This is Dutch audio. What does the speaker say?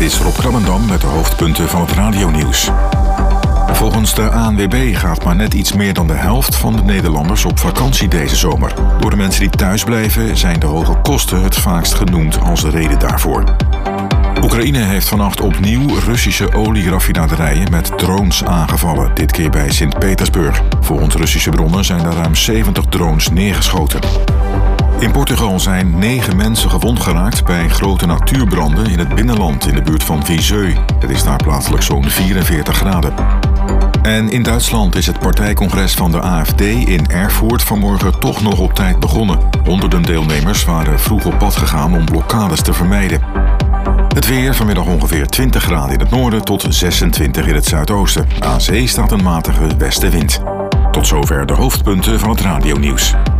is Rob Krabbendam met de hoofdpunten van het radionieuws. Volgens de ANWB gaat maar net iets meer dan de helft van de Nederlanders op vakantie deze zomer. Door de mensen die thuis blijven zijn de hoge kosten het vaakst genoemd als reden daarvoor. Oekraïne heeft vannacht opnieuw Russische olieraffinaderijen met drones aangevallen, dit keer bij Sint-Petersburg. Volgens Russische bronnen zijn er ruim 70 drones neergeschoten. In Portugal zijn 9 mensen gewond geraakt bij grote natuurbranden in het binnenland in de buurt van Viseu. Het is daar plaatselijk zo'n 44 graden. En in Duitsland is het partijcongres van de AfD in Erfurt vanmorgen toch nog op tijd begonnen. Honderden deelnemers waren vroeg op pad gegaan om blokkades te vermijden. Het weer, vanmiddag ongeveer 20 graden in het noorden tot 26 in het zuidoosten. Aan zee staat een matige westenwind. Tot zover de hoofdpunten van het radionieuws.